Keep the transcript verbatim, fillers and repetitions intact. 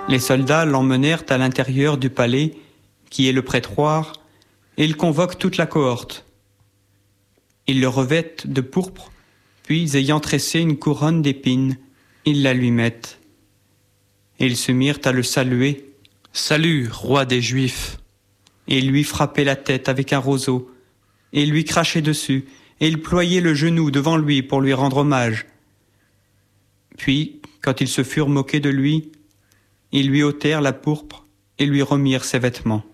Les soldats l'emmenèrent à l'intérieur du palais, qui est le prétoire, et ils convoquent toute la cohorte. Ils le revêtent de pourpre, puis, ayant tressé une couronne d'épines, ils la lui mettent. Et ils se mirent à le saluer. « Salut, roi des Juifs !» Et ils lui frappaient la tête avec un roseau, et ils lui crachaient dessus, et ils ployaient le genou devant lui pour lui rendre hommage. Puis, quand ils se furent moqués de lui, ils lui ôtèrent la pourpre et lui remirent ses vêtements.